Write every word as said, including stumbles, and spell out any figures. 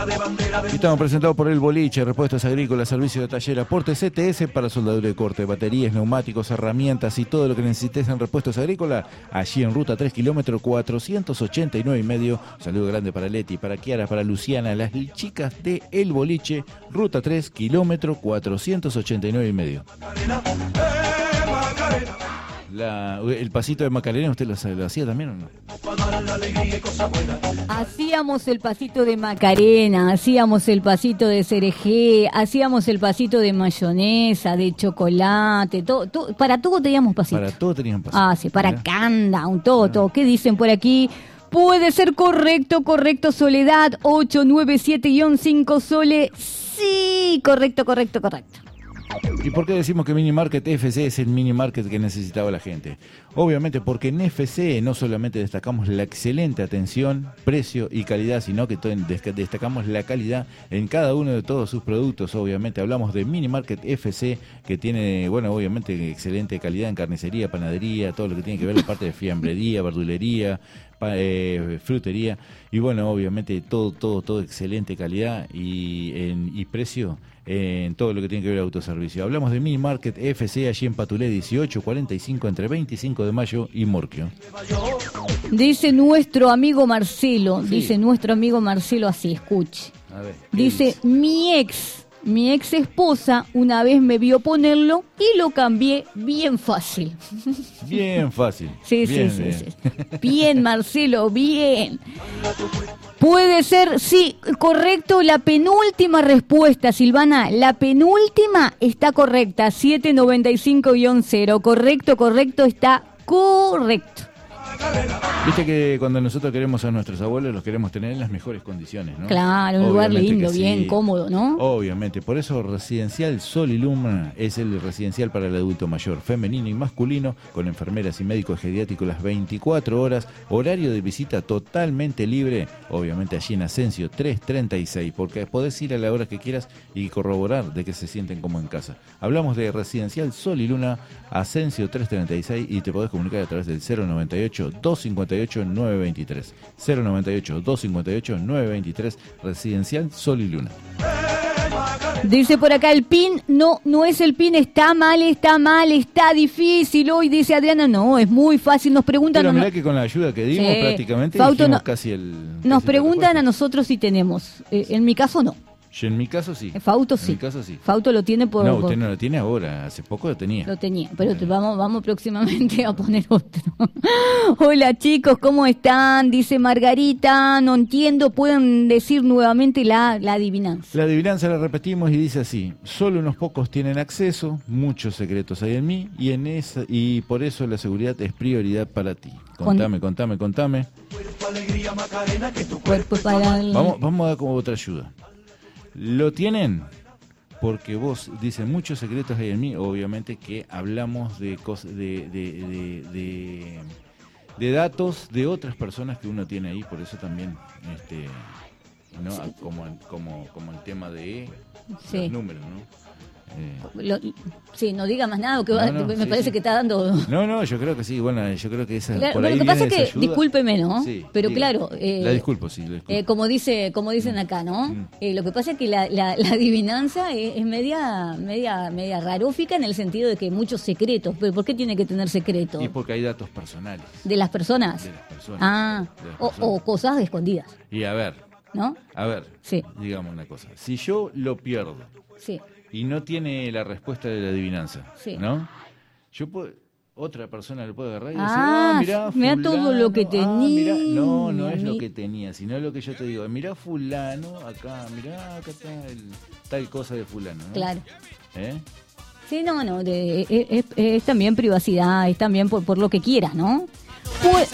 Estamos presentados por El Boliche, repuestos agrícolas, servicio de taller, aporte C T S para soldadura y corte, baterías, neumáticos, herramientas y todo lo que necesites en repuestos agrícolas. Allí en ruta tres, kilómetro cuatrocientos ochenta y nueve y medio. Saludo grande para Leti, para Kiara, para Luciana, las chicas de El Boliche, ruta tres, kilómetro cuatrocientos ochenta y nueve y medio. La, el pasito de Macarena, ¿usted lo, lo hacía también o no? Hacíamos el pasito de Macarena, hacíamos el pasito de cerejé, hacíamos el pasito de mayonesa, de chocolate, todo, todo, para todo teníamos pasito. Para todo teníamos pasito. Ah, sí, para ¿Mira? countdown, todo, todo. ¿Qué dicen por aquí? Puede ser correcto, correcto, Soledad, ocho nueve siete cinco Sole. Sí, correcto, correcto, correcto. ¿Y por qué decimos que Mini Market F C es el mini market que necesitaba la gente? Obviamente porque en F C no solamente destacamos la excelente atención, precio y calidad, sino que destacamos la calidad en cada uno de todos sus productos. Obviamente hablamos de Mini Market F C, que tiene, bueno, obviamente excelente calidad en carnicería, panadería, todo lo que tiene que ver la parte de fiambrería, verdulería, Eh, frutería, y bueno, obviamente todo, todo, todo excelente calidad y, en, y precio en todo lo que tiene que ver autoservicio. Hablamos de Mini Market F C allí en Patulé dieciocho cuarenta y cinco entre veinticinco de mayo y Morquio. Dice nuestro amigo Marcelo, Sí. dice nuestro amigo Marcelo así, escuche. A ver, Dice, dice? mi ex, mi ex esposa una vez me vio ponerlo y lo cambié bien fácil. Bien fácil. Sí, bien, sí, bien. sí, sí. Bien, Marcelo, bien. Puede ser, sí, correcto, la penúltima respuesta, Silvana. La penúltima está correcta, siete noventa y cinco guión cero. Correcto, correcto, está correcto. Viste que cuando nosotros queremos a nuestros abuelos los queremos tener en las mejores condiciones, ¿no? Claro, un lugar Obviamente lindo, que bien, sí. cómodo, ¿no? Obviamente, por eso Residencial Sol y Luna es el residencial para el adulto mayor, femenino y masculino, con enfermeras y médicos geriátricos las veinticuatro horas, horario de visita totalmente libre, obviamente allí en Asensio trescientos treinta y seis, porque podés ir a la hora que quieras y corroborar de que se sienten como en casa. Hablamos de Residencial Sol y Luna, Asensio trescientos treinta y seis, y te podés comunicar a través del cero noventa y ocho, doscientos cincuenta y ocho, nueve veintitrés. cero noventa y ocho, doscientos cincuenta y ocho, nueve veintitrés, Residencial Sol y Luna. Dice por acá el pin, no, no es el pin, está mal, está mal, está difícil. Hoy dice Adriana, no, es muy fácil. Nos preguntan... Pero no, mirá que con la ayuda que dimos Sí. prácticamente Fausto, dijimos no- casi el... Nos casi la preguntan a respuesta. nosotros si tenemos. Eh, en mi caso no. Yo en mi caso sí. Fauto En sí. mi caso sí. Fauto lo tiene por... No, por- usted no lo tiene ahora, hace poco lo tenía. Lo tenía, pero te vamos, vamos próximamente a poner otro. Hola chicos, ¿cómo están? Dice Margarita, no entiendo, pueden decir nuevamente la, la adivinanza. La adivinanza la repetimos y dice así: solo unos pocos tienen acceso, muchos secretos hay en mí y en esa y por eso la seguridad es prioridad para ti. Contame, contame, contame. Cuerpo para el... Vamos, vamos a dar como otra ayuda. ¿Lo tienen? Porque vos, dicen, muchos secretos hay en mí. Obviamente que hablamos de cosas, de, de, de, de, de datos de otras personas que uno tiene ahí, por eso también, este, ¿no? Como, como, como el tema de Sí. los números, ¿no? Eh, Lo- sí, no diga más nada, que va- No, no, me sí, parece sí. que está dando... no, no, yo creo que sí, bueno, yo creo que esa Claro, por lo ahí que pasa es viene que, esa ayuda. discúlpeme, ¿no? Sí, Pero diga. claro... eh, La disculpo, sí, la disculpo. Eh, como dice, como dicen acá, ¿no? Mm. Eh, lo que pasa es que la, la, la adivinanza es, es media, media, media rarófica en el sentido de que hay muchos secretos. ¿Pero por qué tiene que tener secretos? Y porque hay datos personales ¿De las personas? de las personas. Ah, de las o, personas. o cosas escondidas, Y a ver, ¿no? a ver, Sí. digamos una cosa. Si yo lo pierdo Sí. y no tiene la respuesta de la adivinanza, Sí. ¿no? Yo puedo, otra persona lo puede agarrar y decir, Ah, ah, mirá, mirá fulano, todo lo que ah, mirá". No, no tenía, es lo mi- que tenía, sino lo que yo te digo, mirá fulano, acá, mirá, acá está el, tal cosa de fulano, ¿no? Claro. ¿Eh? Sí, no, no, de- es, es- es también privacidad, es también por, por lo que quieras, ¿no? Pues,